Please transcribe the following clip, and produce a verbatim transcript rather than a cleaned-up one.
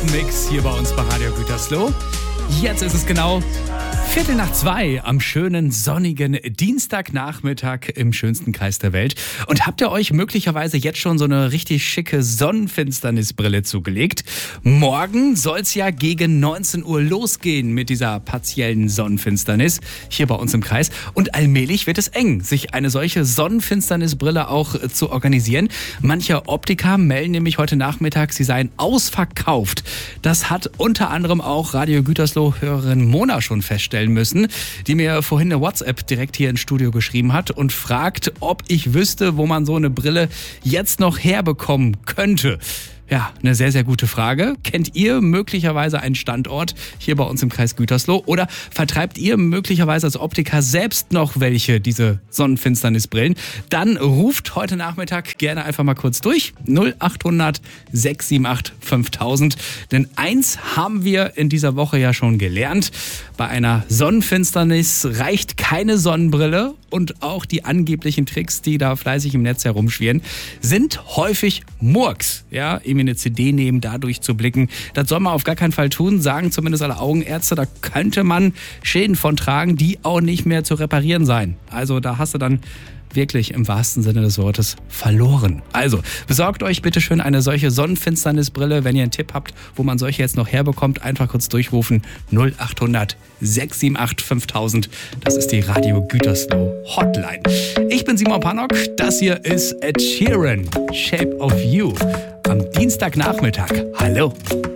Mix hier bei uns bei Radio Gütersloh. Jetzt ist es genau Viertel nach zwei am schönen sonnigen Dienstagnachmittag im schönsten Kreis der Welt. Und habt ihr euch möglicherweise jetzt schon so eine richtig schicke Sonnenfinsternisbrille zugelegt? Morgen soll es ja gegen neunzehn Uhr losgehen mit dieser partiellen Sonnenfinsternis hier bei uns im Kreis. Und allmählich wird es eng, sich eine solche Sonnenfinsternisbrille auch äh, zu organisieren. Manche Optiker melden nämlich heute Nachmittag, sie seien ausverkauft. Das hat unter anderem auch Radio Gütersloh-Hörerin Mona schon feststellen müssen, die mir vorhin eine WhatsApp direkt hier ins Studio geschrieben hat und fragt, ob ich wüsste, wo man so eine Brille jetzt noch herbekommen könnte. Ja, eine sehr, sehr gute Frage. Kennt ihr möglicherweise einen Standort hier bei uns im Kreis Gütersloh oder vertreibt ihr möglicherweise als Optiker selbst noch welche, diese Sonnenfinsternisbrillen? Dann ruft heute Nachmittag gerne einfach mal kurz durch. null acht hundert sechs sieben acht fünftausend. Denn eins haben wir in dieser Woche ja schon gelernt. Bei einer Sonnenfinsternis reicht keine Sonnenbrille und auch die angeblichen Tricks, die da fleißig im Netz herumschwirren, sind häufig Murks. Ja, irgendwie eine C D nehmen, da durchzublicken. Das soll man auf gar keinen Fall tun, sagen zumindest alle Augenärzte. Da könnte man Schäden von tragen, die auch nicht mehr zu reparieren sein. Also da hast du dann wirklich im wahrsten Sinne des Wortes verloren. Also besorgt euch bitte schön eine solche Sonnenfinsternisbrille. Wenn ihr einen Tipp habt, wo man solche jetzt noch herbekommt, einfach kurz durchrufen. null acht hundert sechs sieben acht fünftausend. Das ist die Radio Gütersloh Hotline. Ich bin Simon Pannock. Das hier ist Ed Sheeran, Shape of You. Am Dienstagnachmittag. Hallo.